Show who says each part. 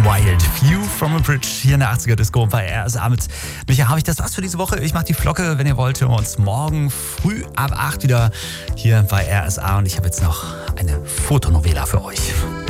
Speaker 1: Wild. View from a Bridge hier in der 80er Disco bei RSA mit Micha. Habe ich das was für diese Woche? Ich mache die Glocke, wenn ihr wollt, hören wir uns morgen früh ab 8 wieder hier bei RSA. Und ich habe jetzt noch eine Fotonovela für euch.